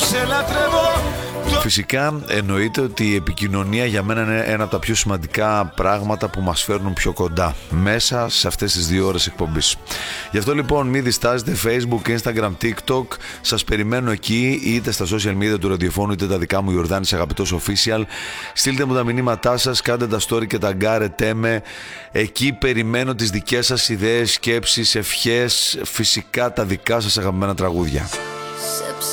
σε λατρεύω. Φυσικά εννοείται ότι η επικοινωνία για μένα είναι ένα από τα πιο σημαντικά πράγματα που μας φέρνουν πιο κοντά μέσα σε αυτές τις 2 ώρες εκπομπής. Γι' αυτό λοιπόν μην διστάζετε, Facebook, Instagram, TikTok, σας περιμένω εκεί, είτε στα social media του ραδιοφώνου είτε τα δικά μου, Ιορδάνης Αγαπητός Official. Στείλτε μου τα μηνύματά σας, κάντε τα story και ταγκάρετε με. Εκεί περιμένω τις δικές σας ιδέες, σκέψεις, ευχές, φυσικά τα δικά σας αγαπημένα τραγούδια.